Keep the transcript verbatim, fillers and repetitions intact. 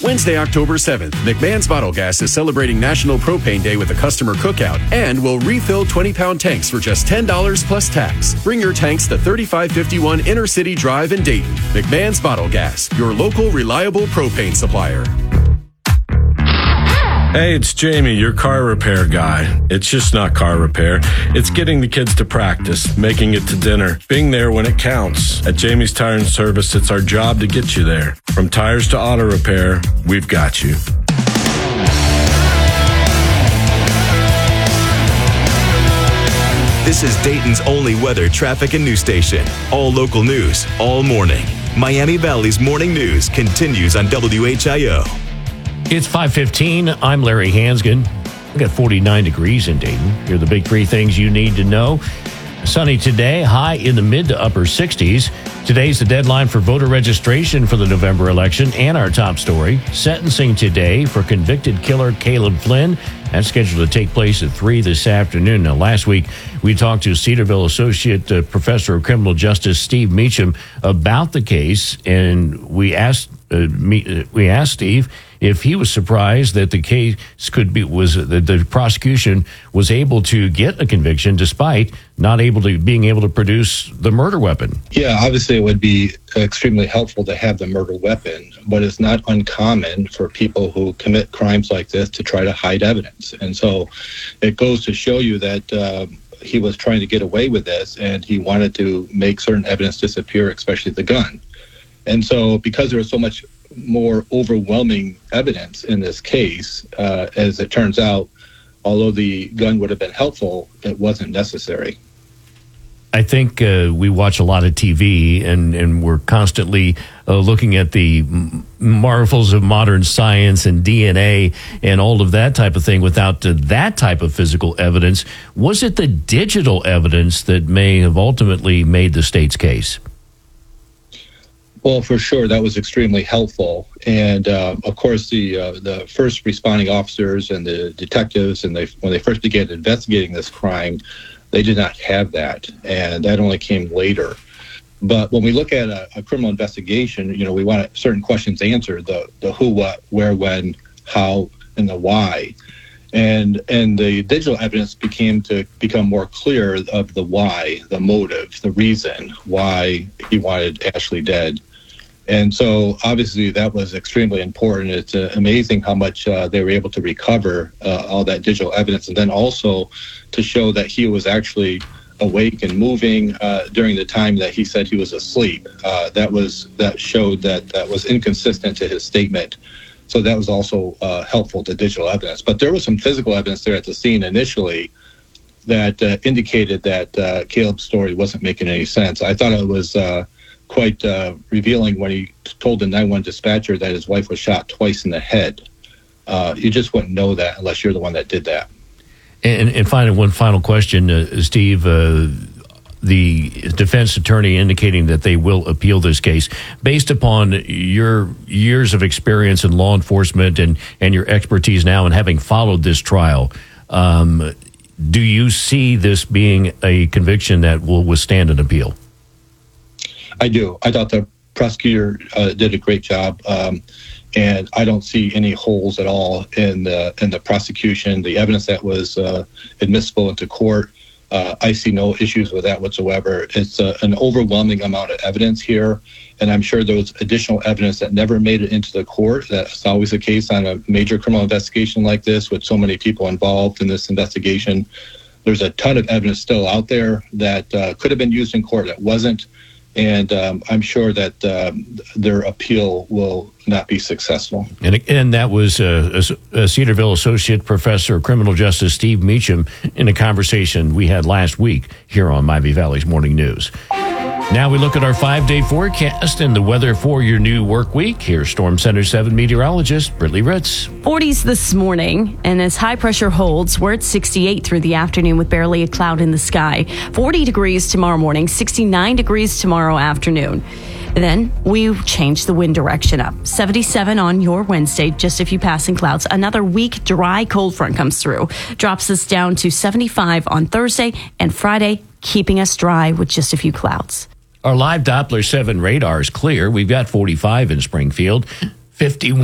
Wednesday, October seventh, McMahon's Bottle Gas is celebrating National Propane Day with a customer cookout and will refill twenty-pound tanks for just ten dollars plus tax. Bring your tanks to thirty-five fifty-one Intercity Drive in Dayton. McMahon's Bottle Gas, your local reliable propane supplier. Hey, it's Jamie, your car repair guy. It's just not car repair. It's getting the kids to practice, making it to dinner, being there when it counts. At Jamie's Tire and Service, it's our job to get you there. From tires to auto repair, we've got you. This is Dayton's only weather, traffic, and news station. All local news, all morning. Miami Valley's Morning News continues on W H I O. It's five fifteen. I'm Larry Hansgen. We got forty-nine degrees in Dayton. Here are the big three things you need to know. Sunny today, high in the mid to upper sixties. Today's the deadline for voter registration for the November election. And our top story, sentencing today for convicted killer Caleb Flynn. That's scheduled to take place at three this afternoon. Now, last week, we talked to Cedarville Associate uh, Professor of Criminal Justice Steve Meacham about the case, and we asked uh, me, uh, we asked Steve if he was surprised that the case could be was uh, that the prosecution was able to get a conviction despite not able to being able to produce the murder weapon. Yeah, obviously it would be extremely helpful to have the murder weapon, but it's not uncommon for people who commit crimes like this to try to hide evidence. And so it goes to show you that uh, he was trying to get away with this, and he wanted to make certain evidence disappear, especially the gun. And so because there was so much more overwhelming evidence in this case, uh, as it turns out, although the gun would have been helpful, it wasn't necessary. I think uh, we watch a lot of T V, and, and we're constantly uh, looking at the marvels of modern science and D N A and all of that type of thing without uh, that type of physical evidence. Was it the digital evidence that may have ultimately made the state's case? Well, for sure, that was extremely helpful. And uh, of course, the uh, the first responding officers and the detectives, and they when they first began investigating this crime, they did not have that, and that only came later. But when we look at a, a criminal investigation, you know, we want certain questions answered: the the who, what, where, when, how, and the why. And and the digital evidence became to become more clear of the why, the motive, the reason why he wanted Ashley dead. And so obviously that was extremely important. It's uh, amazing how much uh, they were able to recover uh, all that digital evidence, and then also to show that he was actually awake and moving uh, during the time that he said he was asleep. Uh, that was that showed that that was inconsistent to his statement. So that was also uh, helpful to digital evidence. But there was some physical evidence there at the scene initially that uh, indicated that uh, Caleb's story wasn't making any sense. I thought it was uh, quite uh, revealing when he told the nine one one dispatcher that his wife was shot twice in the head. Uh, you just wouldn't know that unless you're the one that did that. And, and finally, one final question, uh, Steve. Uh, the defense attorney indicating that they will appeal this case. Based upon your years of experience in law enforcement and, and your expertise now and having followed this trial, um, do you see this being a conviction that will withstand an appeal? I do. I thought the prosecutor uh, did a great job, um, and I don't see any holes at all in the in the prosecution. The evidence that was uh, admissible into court, uh, I see no issues with that whatsoever. It's uh, an overwhelming amount of evidence here, and I'm sure there was additional evidence that never made it into the court. That's always the case on a major criminal investigation like this, with so many people involved in this investigation. There's a ton of evidence still out there that uh, could have been used in court that wasn't. And um, I'm sure that um, their appeal will not be successful. And, and that was uh, a Cedarville Associate Professor of Criminal Justice Steve Meacham in a conversation we had last week here on Miami Valley's Morning News. Now we look at our five-day forecast and the weather for your new work week. Here's Storm Center seven meteorologist Brittany Ritz. forties this morning, and as high pressure holds, we're at sixty-eight through the afternoon with barely a cloud in the sky. forty degrees tomorrow morning, sixty-nine degrees tomorrow afternoon. Then we change the wind direction up. seventy-seven on your Wednesday, just a few passing clouds. Another weak, dry, cold front comes through. Drops us down to seventy-five on Thursday and Friday, keeping us dry with just a few clouds. Our live Doppler seven radar is clear. We've got forty-five in Springfield, fifty-one